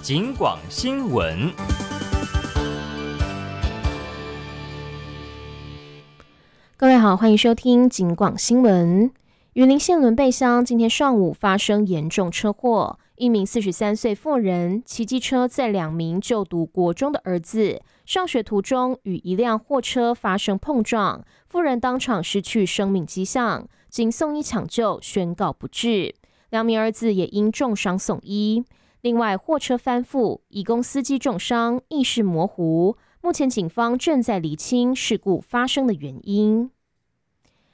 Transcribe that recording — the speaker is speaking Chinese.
警广新闻。 各位好，欢迎收听警广新闻。云林县仑背乡今天上午发生严重车祸，一名43岁妇人骑机车载2名就读国中的儿子上学途中与一辆货车发生碰撞，妇人当场失去生命迹象，经送医抢救宣告不治，2名儿子也因重伤送医。另外，货车翻覆，移工司机重伤，意识模糊。目前警方正在厘清事故发生的原因。